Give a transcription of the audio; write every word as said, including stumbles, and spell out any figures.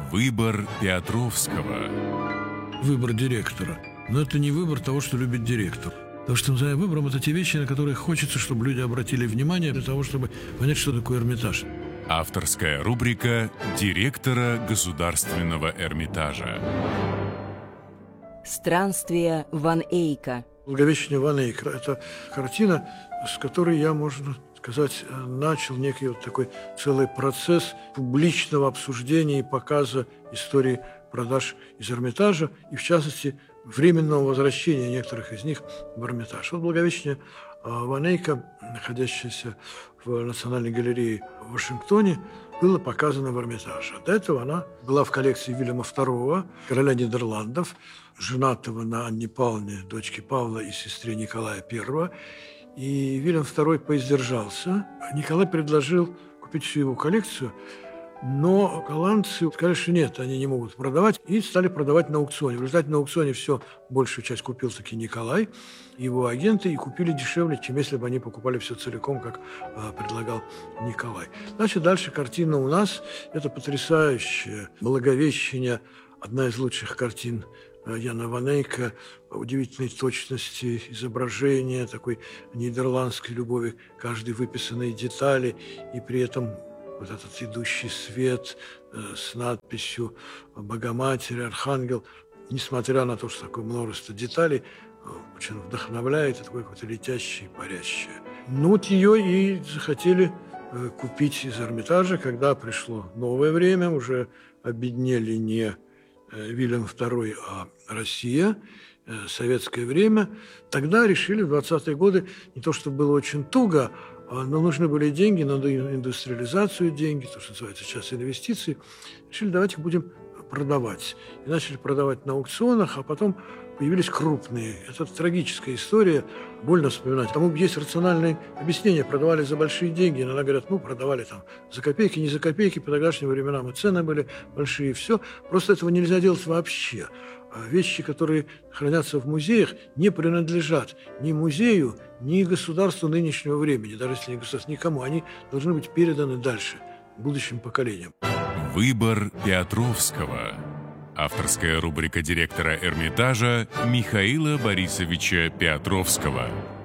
Выбор Петровского. Выбор директора. Но это не выбор того, что любит директор. То, что мы называем выбором, это те вещи, на которые хочется, чтобы люди обратили внимание, для того, чтобы понять, что такое Эрмитаж. Авторская рубрика директора Государственного Эрмитажа. Странствие Ван Эйка. Благовещение Ван Эйка – это картина, с которой я, можно сказать, начал некий вот такой целый процесс публичного обсуждения и показа истории продаж из Эрмитажа, и, в частности, временного возвращения некоторых из них в Эрмитаж. Вот Благовещение Ван Эйка, находящееся в Национальной галерее в Вашингтоне, было показано в Эрмитаже. До этого она была в коллекции Вильяма второго, короля Нидерландов, женатого на Анне Павловне, дочке Павла и сестре Николая первого. И Вильям второй поиздержался. Николай предложил купить всю его коллекцию, но голландцы сказали, что нет, они не могут продавать, и стали продавать на аукционе. В результате на аукционе все, большую часть купил таки Николай, его агенты, и купили дешевле, чем если бы они покупали все целиком, как э, предлагал Николай. Значит, дальше картина у нас. Это потрясающее Благовещение, одна из лучших картин Яна Ван Эйка, удивительной точности изображения, такой нидерландской любови, каждой выписанной детали, и при этом вот этот идущий свет э, с надписью «Богоматерь», «Архангел», несмотря на то, что такое множество деталей, э, очень вдохновляет, такое какое-то летящее, парящее. Ну вот ее и захотели э, купить из Эрмитажа, когда пришло новое время, уже обеднели не э, Вильям второй, а Россия, э, советское время. Тогда решили в двадцатые годы, не то чтобы было очень туго, но нужны были деньги, надо индустриализацию деньги, то, что называется сейчас инвестиции. Решили, давайте будем продавать. И начали продавать на аукционах, а потом появились крупные. Это трагическая история, больно вспоминать. Тому есть рациональное объяснение. Продавали за большие деньги. Иногда говорят, ну, продавали там за копейки, не за копейки. По тогдашним временам и цены были большие, и все. Просто этого нельзя делать вообще. Вещи, которые хранятся в музеях, не принадлежат ни музею, ни государству нынешнего времени, даже если не государству, никому. Они должны быть переданы дальше, будущим поколениям. Выбор Петровского. Авторская рубрика директора Эрмитажа Михаила Борисовича Петровского.